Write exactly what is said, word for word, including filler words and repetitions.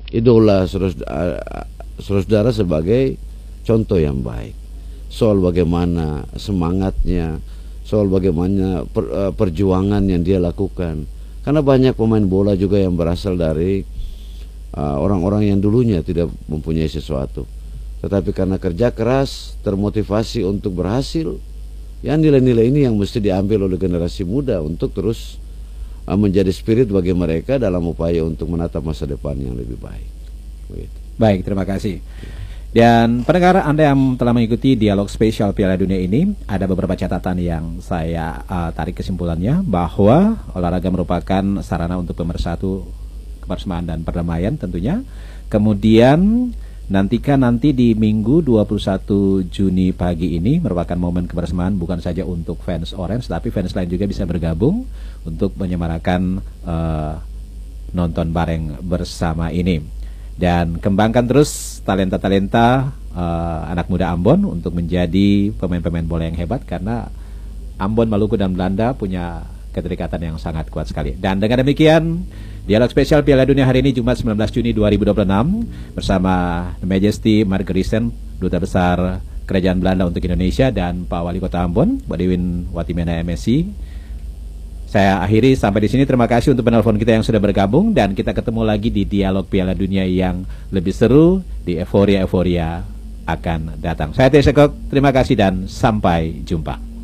idola saudara-saudara sebagai contoh yang baik. Soal bagaimana semangatnya, soal bagaimana per, uh, perjuangan yang dia lakukan. Karena banyak pemain bola juga yang berasal dari orang-orang uh, yang dulunya tidak mempunyai sesuatu, tetapi karena kerja keras, termotivasi untuk berhasil. Yang nilai-nilai ini yang mesti diambil oleh generasi muda untuk terus uh, menjadi spirit bagi mereka dalam upaya untuk menatap masa depan yang lebih baik. Begitu. Baik, terima kasih. Dan pendengar Anda yang telah mengikuti dialog spesial Piala Dunia ini, ada beberapa catatan yang saya uh, tarik kesimpulannya, bahwa olahraga merupakan sarana untuk pemersatu, kebersamaan dan perdamaian tentunya. Kemudian nantikan nanti di Minggu dua puluh satu Juni pagi ini merupakan momen kebersamaan bukan saja untuk fans Orange, tapi fans lain juga bisa bergabung untuk menyemarakan uh, nonton bareng bersama ini. Dan kembangkan terus talenta-talenta uh, anak muda Ambon untuk menjadi pemain-pemain bola yang hebat, karena Ambon, Maluku dan Belanda punya keterikatan yang sangat kuat sekali. Dan dengan demikian dialog spesial Piala Dunia hari ini Jumat sembilan belas Juni dua ribu dua puluh enam bersama The Majesty Margerisen, Duta Besar Kerajaan Belanda untuk Indonesia, dan Pak Wali Kota Ambon, Pak Dewin Watimena M S I. Saya akhiri sampai di sini. Terima kasih untuk penelpon kita yang sudah bergabung, dan kita ketemu lagi di dialog Piala Dunia yang lebih seru, di euforia-euforia akan datang. Saya T. Sekok, terima kasih dan sampai jumpa.